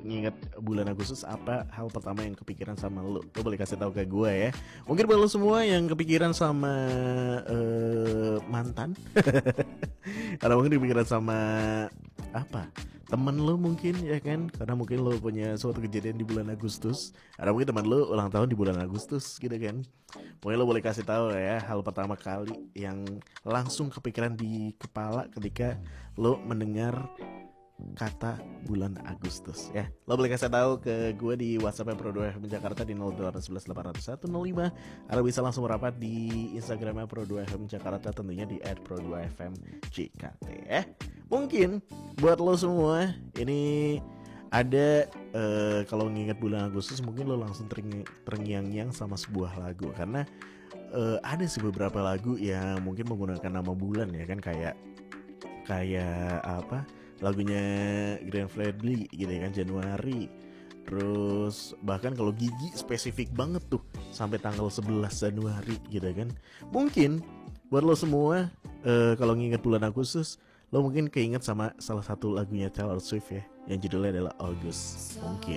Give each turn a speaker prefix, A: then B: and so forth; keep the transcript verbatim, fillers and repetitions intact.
A: nginget bulan Agustus, apa hal pertama yang kepikiran sama lo? Lo boleh kasih tahu ke gue ya. Mungkin buat lo semua yang kepikiran sama uh, mantan, atau mungkin kepikiran sama apa? Temen lo mungkin ya kan, karena mungkin lo punya suatu kejadian di bulan Agustus, ada mungkin teman lo ulang tahun di bulan Agustus gitu kan. Mungkin lo boleh kasih tahu ya hal pertama kali yang langsung kepikiran di kepala ketika lo mendengar kata bulan Agustus ya. Lo boleh kasih tahu ke gue di WhatsApp Pro dua F M Jakarta di nol dua satu satu delapan nol satu nol lima, atau bisa langsung merapat di Instagramnya Pro dua F M Jakarta, tentunya di et pro dua f m j k t ya. Mungkin buat lo semua ini ada uh, kalau nginget bulan Agustus mungkin lo langsung terngi- terngiang-ngiang sama sebuah lagu, karena uh, ada sih beberapa lagu yang mungkin menggunakan nama bulan ya kan, kayak kayak apa lagunya Glenn Fredly gitu ya kan, Januari. Terus bahkan kalau Gigi spesifik banget tuh sampai tanggal sebelas Januari gitu kan. Mungkin buat lo semua uh, kalau nginget bulan Agustus, lo mungkin keinget sama salah satu lagunya Taylor Swift ya, yang judulnya adalah August. Mungkin